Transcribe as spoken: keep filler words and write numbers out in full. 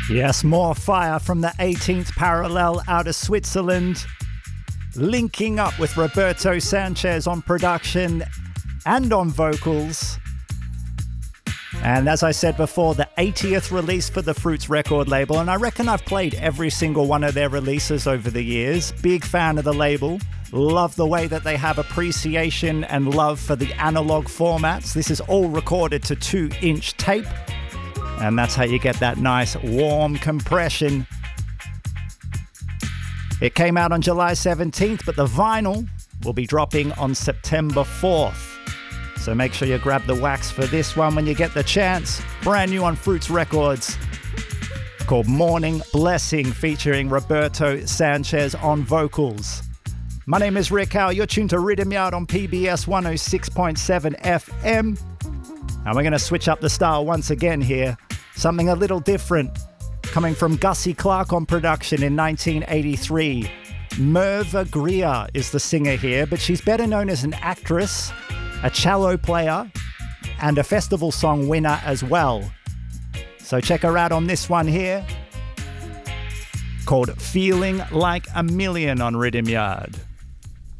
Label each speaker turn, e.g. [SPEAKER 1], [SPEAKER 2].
[SPEAKER 1] Yes, more fire from the eighteenth Parallel out of Switzerland, linking up with Roberto Sanchez on production and on vocals. And as I said before, the eightieth release for the Fruits record label, and I reckon I've played every single one of their releases over the years. Big fan of the label. Love the way that they have appreciation and love for the analog formats. This is all recorded to two inch tape, and that's how you get that nice warm compression. It came out on July seventeenth, but the vinyl will be dropping on September fourth. So make sure you grab the wax for this one when you get the chance. Brand new on Fruits Records, called Morning Blessing, featuring Roberto Sanchez on vocals. My name is Rick Howe. You're tuned to Rhythm Yard on P B S one oh six point seven F M. And we're going to switch up the style once again here. Something a little different, coming from Gussie Clarke on production in nineteen eighty-three. Merva Grier is the singer here, but she's better known as an actress, a cello player, and a festival song winner as well. So check her out on this one here, called Feeling Like a Million on Rhythm Yard.